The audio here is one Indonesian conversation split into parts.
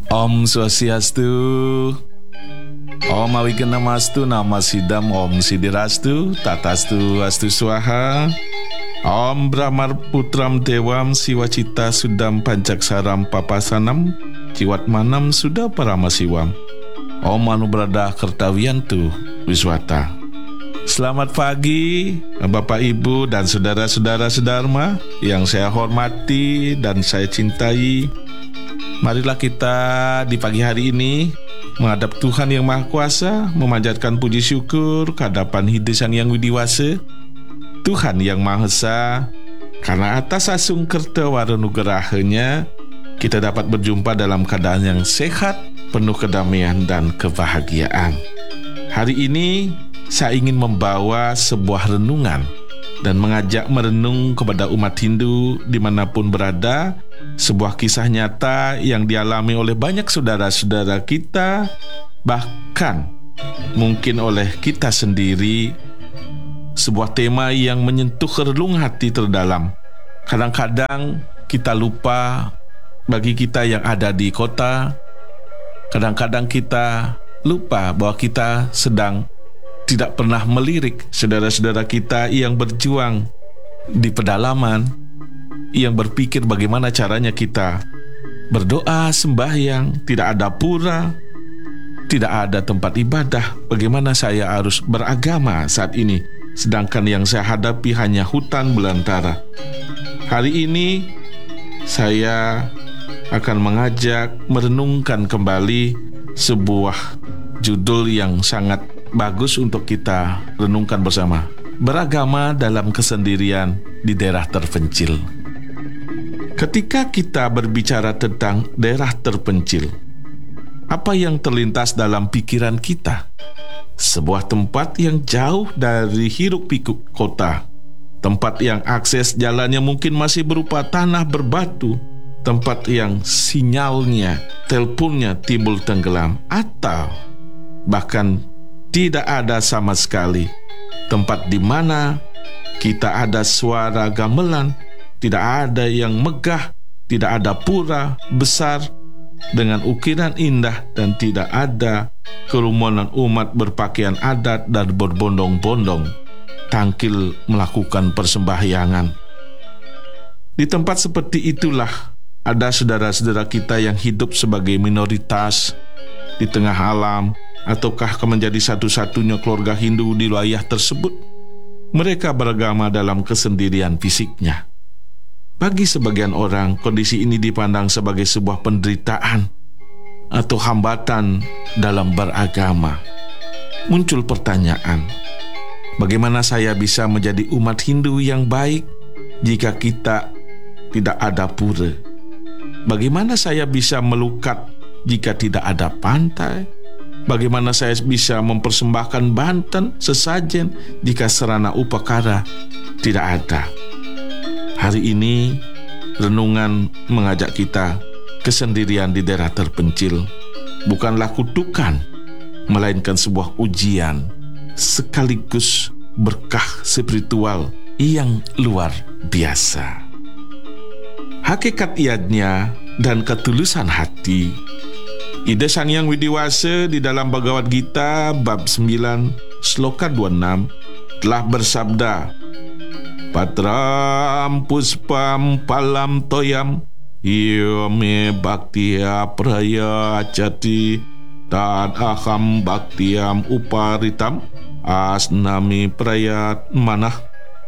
Om Swastiastu. Om Awikenamastu Namasidam Om Sidirastu Tatastu Astu Swaha. Om Brahmar Putram Dewam Siwacita Sudam Pancaksaram Papasanam Ciwatmanam Suda Paramasiwam. Om Anubrada Kertawiantu Wiswata. Selamat pagi Bapak Ibu dan saudara-saudara sedharma yang saya hormati dan saya cintai. Marilah kita di pagi hari ini menghadap Tuhan yang Maha Kuasa, memanjatkan puji syukur kehadapan Hiddesan yang widiwasa, Tuhan yang Maha Esa, karena atas asung kerta waranugeraha-Nya kita dapat berjumpa dalam keadaan yang sehat, penuh kedamaian dan kebahagiaan. Hari ini saya ingin membawa sebuah renungan dan mengajak merenung kepada umat Hindu dimanapun berada, sebuah kisah nyata yang dialami oleh banyak saudara-saudara kita, bahkan mungkin oleh kita sendiri, sebuah tema yang menyentuh relung hati terdalam. Kadang-kadang kita lupa, bagi kita yang ada di kota, kadang-kadang kita lupa bahwa kita sedang tidak pernah melirik saudara-saudara kita yang berjuang di pedalaman, yang berpikir bagaimana caranya kita berdoa, sembahyang, tidak ada pura, tidak ada tempat ibadah, bagaimana saya harus beragama saat ini, sedangkan yang saya hadapi hanya hutan belantara. Hari ini saya akan mengajak merenungkan kembali sebuah judul yang sangat bagus untuk kita renungkan bersama. Beragama dalam kesendirian di daerah terpencil. Ketika kita berbicara tentang daerah terpencil, apa yang terlintas dalam pikiran kita? Sebuah tempat yang jauh dari hiruk-pikuk kota, tempat yang akses jalannya mungkin masih berupa tanah berbatu, tempat yang sinyalnya, teleponnya timbul tenggelam, atau bahkan tidak ada sama sekali. Tempat di mana kita ada suara gamelan, tidak ada yang megah, tidak ada pura besar dengan ukiran indah, dan tidak ada kerumunan umat berpakaian adat dan berbondong-bondong tangkil melakukan persembahyangan. Di tempat seperti itulah ada saudara-saudara kita yang hidup sebagai minoritas di tengah alam, ataukah menjadi satu-satunya keluarga Hindu di wilayah tersebut. Mereka beragama dalam kesendirian fisiknya. Bagi sebagian orang, kondisi ini dipandang sebagai sebuah penderitaan atau hambatan dalam beragama. Muncul pertanyaan, bagaimana saya bisa menjadi umat Hindu yang baik jika kita tidak ada pura? Bagaimana saya bisa melukat jika tidak ada pantai? Bagaimana saya bisa mempersembahkan banten, sesajen, jika sarana upakara tidak ada? Hari ini, renungan mengajak kita kesendirian di daerah terpencil. Bukanlah kutukan, melainkan sebuah ujian, sekaligus berkah spiritual yang luar biasa. Hakikat iadnya dan ketulusan hati, Hiddesan yang widiwasa di dalam Bhagavad Gita bab 9 sloka 26 telah bersabda, Patram puspam palam toyam yome bhaktiya praya jati tad aham bhaktiam uparitam asnami prayat manah.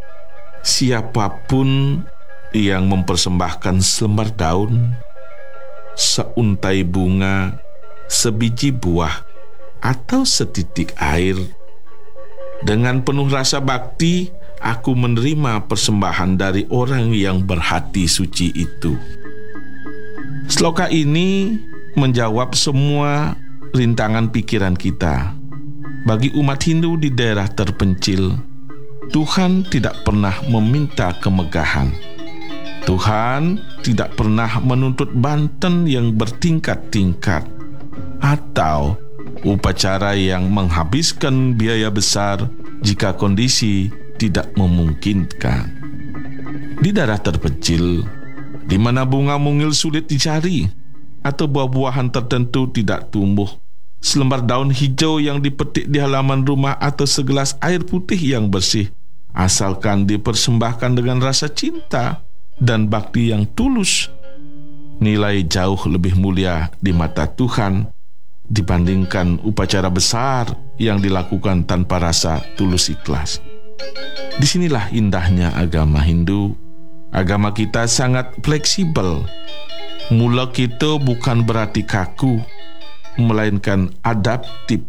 Siapapun yang mempersembahkan selembar daun, seuntai bunga, sebiji buah, atau setitik air, dengan penuh rasa bakti, aku menerima persembahan dari orang yang berhati suci itu. Sloka ini menjawab semua rintangan pikiran kita. Bagi umat Hindu di daerah terpencil, Tuhan tidak pernah meminta kemegahan. Tuhan tidak pernah menuntut banten yang bertingkat-tingkat atau upacara yang menghabiskan biaya besar jika kondisi tidak memungkinkan. Di daerah terpencil, di mana bunga mungil sulit dicari, atau buah-buahan tertentu tidak tumbuh. Selembar daun hijau yang dipetik di halaman rumah atau segelas air putih yang bersih, asalkan dipersembahkan dengan rasa cinta dan bakti yang tulus, nilai jauh lebih mulia di mata Tuhan dibandingkan upacara besar yang dilakukan tanpa rasa tulus ikhlas. Disinilah indahnya agama Hindu. Agama kita sangat fleksibel. Mula kita bukan berarti kaku, melainkan adaptif.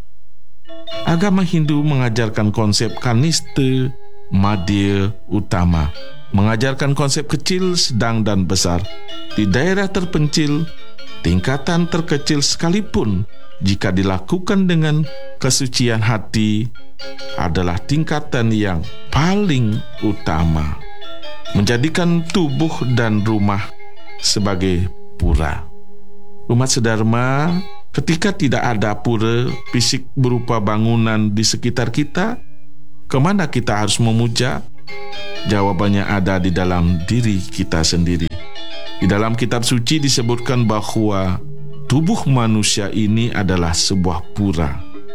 Agama Hindu mengajarkan konsep kanista, madhya, utama, mengajarkan konsep kecil, sedang, dan besar. Di daerah terpencil, tingkatan terkecil sekalipun jika dilakukan dengan kesucian hati adalah tingkatan yang paling utama. Menjadikan tubuh dan rumah sebagai pura. Umat sedharma, ketika tidak ada pura fisik berupa bangunan di sekitar kita, kemana kita harus memuja? Jawabannya ada di dalam diri kita sendiri. Di dalam kitab suci disebutkan bahwa tubuh manusia ini adalah sebuah pura.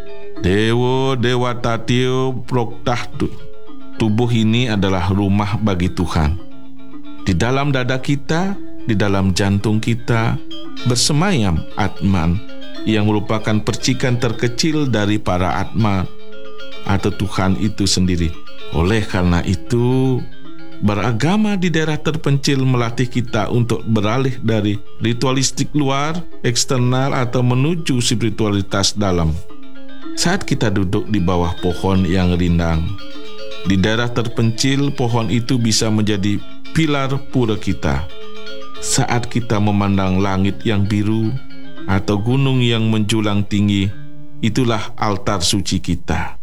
Dewa dewatatio proktahtu. Tubuh ini adalah rumah bagi Tuhan. Di dalam dada kita, di dalam jantung kita, bersemayam Atman, yang merupakan percikan terkecil dari para Atma atau Tuhan itu sendiri. Oleh karena itu, beragama di daerah terpencil melatih kita untuk beralih dari ritualistik luar, eksternal, atau menuju spiritualitas dalam. Saat kita duduk di bawah pohon yang rindang, di daerah terpencil, pohon itu bisa menjadi pilar pura kita. Saat kita memandang langit yang biru atau gunung yang menjulang tinggi, itulah altar suci kita.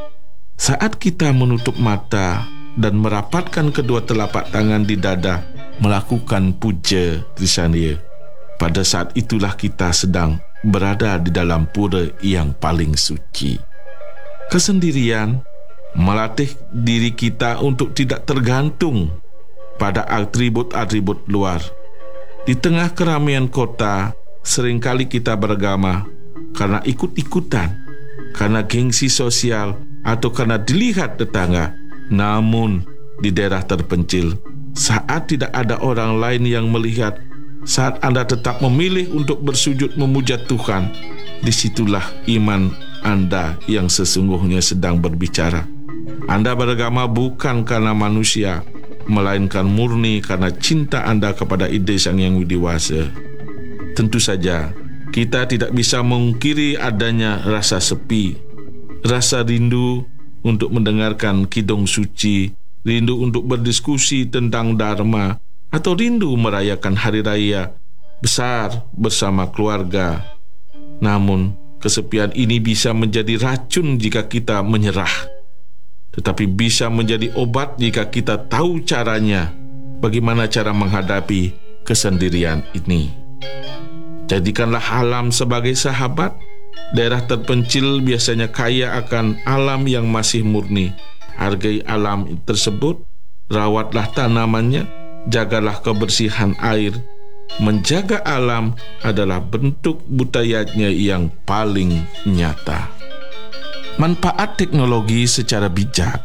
Saat kita menutup mata dan merapatkan kedua telapak tangan di dada, melakukan puja trisaniya, pada saat itulah kita sedang berada di dalam pura yang paling suci. Kesendirian melatih diri kita untuk tidak tergantung pada atribut-atribut luar. Di tengah keramaian kota, seringkali kita beragama karena ikut-ikutan, karena gengsi sosial, atau karena dilihat tetangga. Namun, di daerah terpencil, saat tidak ada orang lain yang melihat, saat Anda tetap memilih untuk bersujud memuja Tuhan, disitulah iman Anda yang sesungguhnya sedang berbicara. Anda beragama bukan karena manusia, melainkan murni karena cinta Anda kepada ide Sang Yang Widiwasa. Tentu saja, kita tidak bisa mengungkiri adanya rasa sepi, rasa rindu untuk mendengarkan kidung suci, rindu untuk berdiskusi tentang dharma, atau rindu merayakan hari raya besar bersama keluarga. Namun, kesepian ini bisa menjadi racun jika kita menyerah, tetapi bisa menjadi obat jika kita tahu caranya, bagaimana cara menghadapi kesendirian ini. Jadikanlah alam sebagai sahabat. Daerah terpencil biasanya kaya akan alam yang masih murni. Hargai alam tersebut, rawatlah tanamannya, jagalah kebersihan air. Menjaga alam adalah bentuk budayanya yang paling nyata. Manfaat teknologi secara bijak.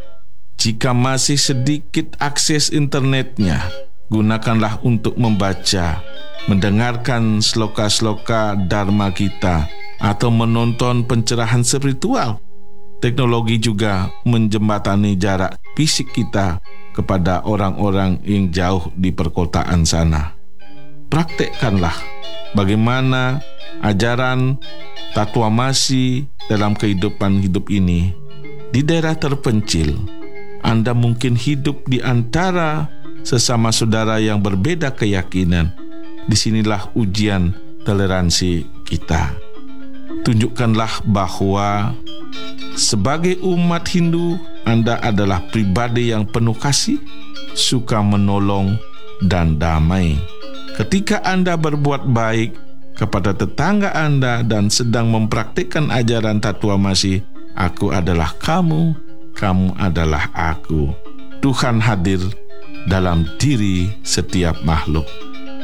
Jika masih sedikit akses internetnya, gunakanlah untuk membaca, mendengarkan sloka-sloka dharma kita, atau menonton pencerahan spiritual. Teknologi juga menjembatani jarak fisik kita kepada orang-orang yang jauh di perkotaan sana. Praktekkanlah bagaimana ajaran Tatwamasi dalam kehidupan hidup ini. Di daerah terpencil, Anda mungkin hidup di antara sesama saudara yang berbeda keyakinan. Disinilah ujian toleransi kita. Tunjukkanlah bahwa sebagai umat Hindu, Anda adalah pribadi yang penuh kasih, suka menolong, dan damai. Ketika Anda berbuat baik kepada tetangga Anda dan sedang mempraktikkan ajaran Tatwamasi, aku adalah kamu, kamu adalah aku. Tuhan hadir dalam diri setiap makhluk.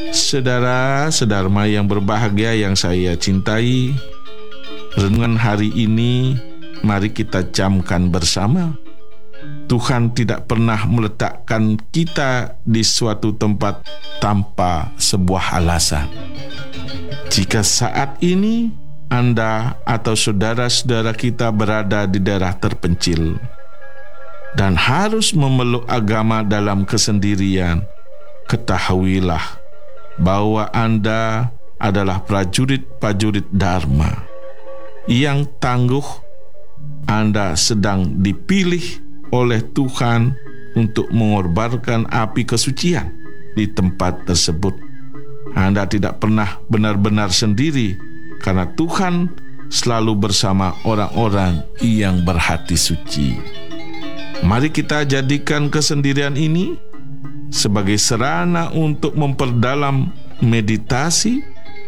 Saudara-saudara yang berbahagia yang saya cintai, renungan hari ini mari kita camkan bersama. Tuhan tidak pernah meletakkan kita di suatu tempat tanpa sebuah alasan. Jika saat ini Anda atau saudara-saudara kita berada di daerah terpencil dan harus memeluk agama dalam kesendirian, ketahuilah bahwa Anda adalah prajurit-prajurit Dharma yang tangguh. Anda sedang dipilih oleh Tuhan untuk mengorbankan api kesucian di tempat tersebut. Anda tidak pernah benar-benar sendiri, karena Tuhan selalu bersama orang-orang yang berhati suci. Mari kita jadikan kesendirian ini sebagai sarana untuk memperdalam meditasi,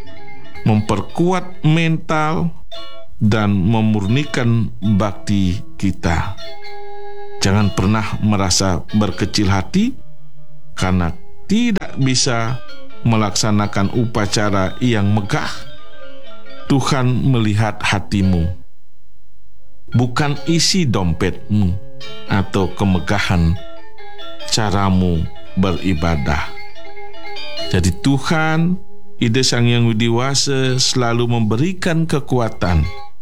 memperkuat mental, dan memurnikan bakti kita. Jangan pernah merasa berkecil hati karena tidak bisa melaksanakan upacara yang megah. Tuhan melihat hatimu, bukan isi dompetmu atau kemegahan caramu beribadah. Jadi Tuhan, Ide Sang Yang Widiwasa, selalu memberikan kekuatan,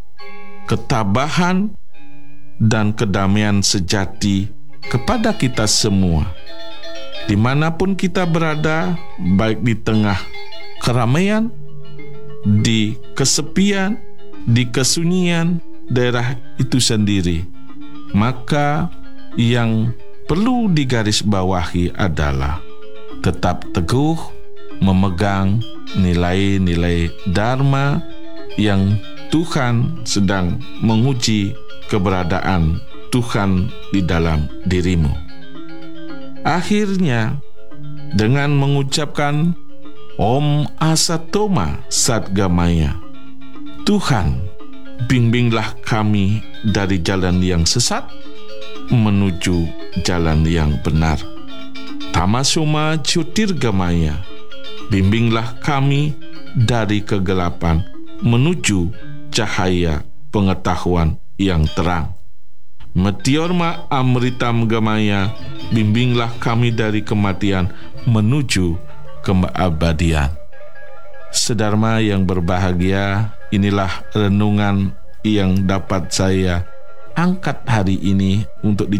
ketabahan, dan kedamaian sejati kepada kita semua. Dimanapun kita berada, baik di tengah keramaian, di kesepian, di kesunyian daerah itu sendiri, maka yang perlu digarisbawahi adalah tetap teguh memegang nilai-nilai Dharma yang Tuhan sedang menguji keberadaan Tuhan di dalam dirimu. Akhirnya, dengan mengucapkan Om Asatoma Sadgamaya, Tuhan, bimbinglah kami dari jalan yang sesat menuju jalan yang benar. Tamasoma Jyotirgamaya, bimbinglah kami dari kegelapan menuju cahaya pengetahuan yang terang. Meteorma Amritam Gamaya, bimbinglah kami dari kematian menuju keabadian. Sedharma yang berbahagia, inilah renungan yang dapat saya angkat hari ini untuk